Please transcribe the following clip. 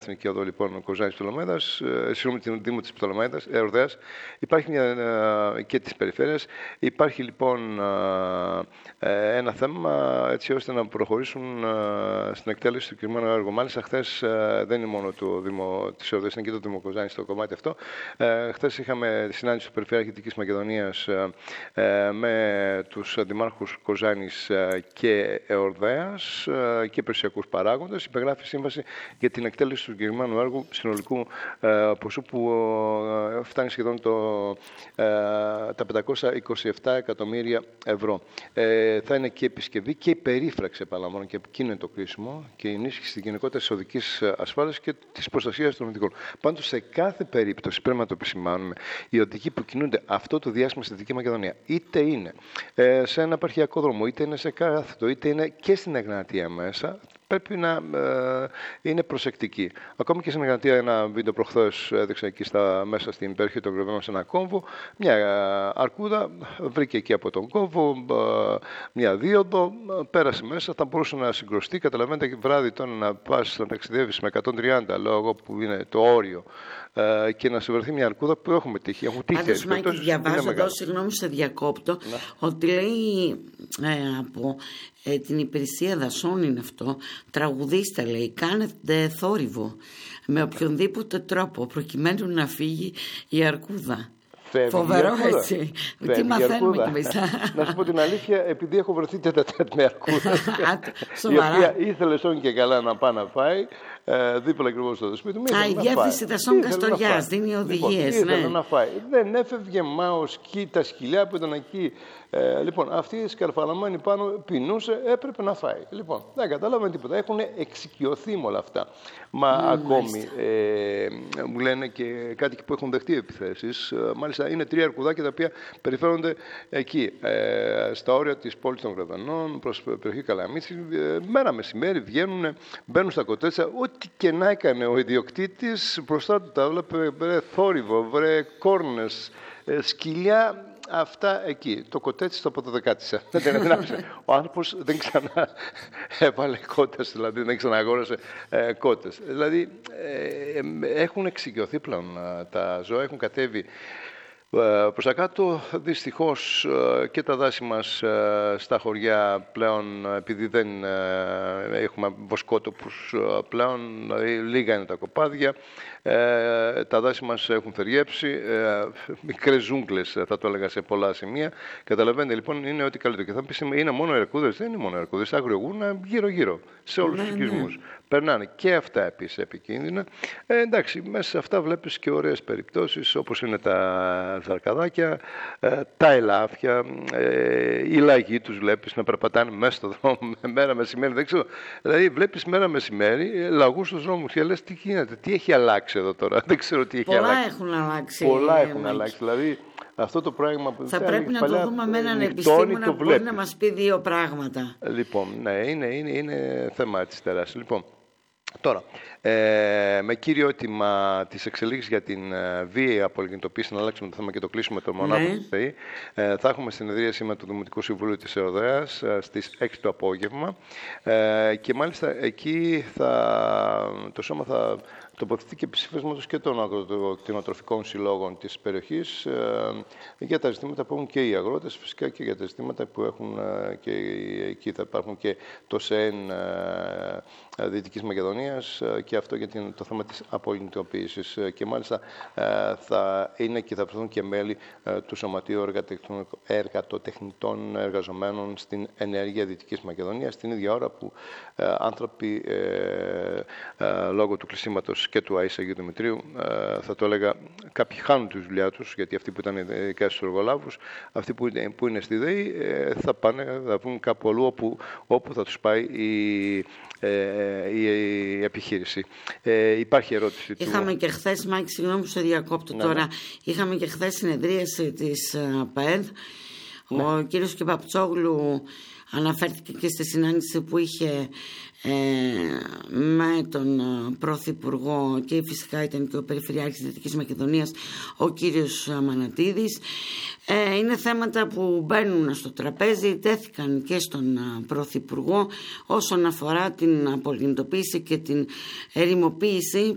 Εθνική Οδό λοιπόν Κοζάνης Πτολεμαίδας, συγγνώμη, Δήμου της Ορδέας, υπάρχει και της περιφέρειας. Υπάρχει λοιπόν ένα θέμα έτσι ώστε να προχωρήσουν στην εκτέλεση του κειμένου έργου. Μάλιστα, χθες δεν είναι μόνο το Δήμο της Ορδέας, είναι και το Δήμο Κοζάνης στο κομμάτι αυτό. Χθες είχαμε τη συνάντηση του Περιφερειάρχη Δυτικής Μακεδονίας με τους αντιμάρχους Κοζάνης και Ορδέας και περιουσιακούς παράγοντες. Υπεγράφει σύμβαση για την εκτέλεση του συγκεκριμένου έργου συνολικού ποσού που φτάνει σχεδόν τα 527 εκατομμύρια ευρώ. Θα είναι και επισκευή και η περίφραξη, επαναλαμβάνω, και εκεί είναι το κρίσιμο, και η ενίσχυση της γενικότητας της οδικής ασφάλειας και της προστασίας των οδικών. Πάντως, σε κάθε περίπτωση πρέπει να το επισημάνουμε, οι οδικοί που κινούνται αυτό το διάστημα στη Δυτική Μακεδονία, είτε είναι σε ένα επαρχιακό δρόμο, είτε είναι σε κάθετο, είτε είναι και στην Εγνατία μέσα, πρέπει να είναι προσεκτικοί. Ακόμη και στην Εγνατία, ένα βίντεο προχθές έδειξε εκεί μέσα στην περιοχή των Γρεβαίων, σε ένα κόμβο, μια αρκούδα βρήκε εκεί από τον κόμβο μια δίωδο, πέρασε μέσα, θα μπορούσε να συγκρουστεί. Καταλαβαίνετε, βράδυ τώρα να πας να ταξιδεύεις με 130 λόγω που είναι το όριο και να σε βρεθεί μια αρκούδα που έχουμε τύχει. Πάντως, Μάκη, διαβάζω εδώ, συγγνώμη σε διακόπτω, ότι λέει από την υπηρεσία δασών είναι αυτό, τραγουδίστε, λέει, κάνετε θόρυβο με οποιονδήποτε τρόπο προκειμένου να φύγει η αρκούδα. Φοβερό, έτσι. Τι μαθαίνουμε κι εμείς. Να σου πω την αλήθεια, επειδή έχω βρεθεί τέταρτη με αρκούδα, η οποία ήθελε σόν και καλά να πάει να φάει, δίπλα ακριβώς στο σπίτι μου. Η διεύθυνση δασών Καστοριάς δίνει οδηγίες. Ήθελε να φάει. Δεν έφευγε τα σκυλιά που ήταν εκεί. Λοιπόν, αυτή η σκαρφαλαμένη πάνω πεινούσε, έπρεπε να φάει. Λοιπόν, δεν κατάλαβαν τίποτα. Έχουν εξοικειωθεί με όλα αυτά. Μα ακόμη μου λένε και κάτι που έχουν δεχτεί επιθέσεις. Μάλιστα, είναι 3 αρκουδάκια τα οποία περιφέρονται εκεί, στα όρια της πόλης των Γρεβενών, προς περιοχή Καλαμίτσι. Μέρα μεσημέρι βγαίνουν, μπαίνουν στα κοτέτσα. Ό,τι και να έκανε ο ιδιοκτήτης, μπροστά του τα έβλεπε, βρε θόρυβο, βρε κόρνες, σκυλιά. Αυτά εκεί. Το κοτέτσι το αποδεκάτησε. Ο άνθρωπος δεν ξανά έβαλε κότες, δηλαδή δεν ξαναγόρασε κότες. Δηλαδή έχουν εξοικειωθεί πλέον τα ζώα, έχουν κατέβει προς τα κάτω. Δυστυχώς και τα δάση μας στα χωριά πλέον, επειδή δεν έχουμε βοσκότοπους πλέον, λίγα είναι τα κοπάδια, τα δάση μας έχουν θεριέψει, μικρές ζούγκλες θα το έλεγα σε πολλά σημεία. Καταλαβαίνετε λοιπόν, είναι ό,τι καλύτερο. Και θα πεις, είναι μόνο οι αρκούδες? Δεν είναι μόνο οι αρκούδες, αγριογούνα γύρω-γύρω, σε όλους τους οικισμούς. Περνάνε και αυτά επίσης επικίνδυνα. Εντάξει, μέσα σε αυτά βλέπεις και ωραίες περιπτώσεις, όπως είναι τα ζαρκαδάκια, τα ελάφια, οι λαγοί τους βλέπεις να περπατάνε μέσα στο δρόμο μέρα μεσημέρι. Δεν ξέρω. Δηλαδή βλέπεις μέρα μεσημέρι λαγούς στους δρόμους και λες τι γίνεται, τι έχει αλλάξει εδώ τώρα. Δεν ξέρω τι έχει αλλάξει. Πολλά έχουν αλλάξει. Δηλαδή αυτό το πράγμα που θα πρέπει να το δούμε με έναν επιστήμονα που μπορεί να μας πει 2 πράγματα. Λοιπόν, ναι, είναι θέμα της τεράστιας. Λοιπόν, τώρα, με κύριο αίτημα της εξελίξης για την βίαιη απολιγνητοποίηση, να αλλάξουμε το θέμα και το κλείσουμε το μονάδο του ΔΕΗ, θα έχουμε συνεδρίαση με το Δημοτικό Συμβούλιο της Ορδέας στις 6 το απόγευμα και μάλιστα εκεί το σώμα θα τοποθετεί και ψηφίσματος και των αγροτικών συλλόγων της περιοχής για τα ζητήματα που έχουν και οι αγρότες, φυσικά και για τα ζητήματα που έχουν και εκεί. Θα υπάρχουν και το ΣΕΝ Δυτικής Μακεδονίας και αυτό για το θέμα της απολιγνητοποίησης. Και μάλιστα θα είναι και θα βρεθούν και μέλη του Σωματείου Εργατοτεχνητών Εργαζομένων στην Ενέργεια Δυτικής Μακεδονίας, την ίδια ώρα που άνθρωποι λόγω του κλεισίματος και του ΑΕΣ Αγίου Δημητρίου, θα το έλεγα, κάποιοι χάνουν τη δουλειά τους, γιατί αυτοί που ήταν ειδικά στους εργολάβους, αυτοί που είναι στη ΔΕΗ, θα βγουν κάπου αλλού όπου θα τους πάει η επιχείρηση. Υπάρχει ερώτηση. Είχαμε και χθες, Μάκη, συγγνώμη που σε διακόπτω τώρα, είχαμε και χθες συνεδρίαση της ΠΑΕΔ. Ο κύριος Κυπαπτσόγλου αναφέρθηκε και στη συνάντηση που είχε με τον Πρωθυπουργό και φυσικά ήταν και ο Περιφερειάρχης Δυτικής Μακεδονίας, ο κύριος Μανατίδης. Είναι θέματα που μπαίνουν στο τραπέζι, τέθηκαν και στον Πρωθυπουργό όσον αφορά την απολιγνητοποίηση και την ερημοποίηση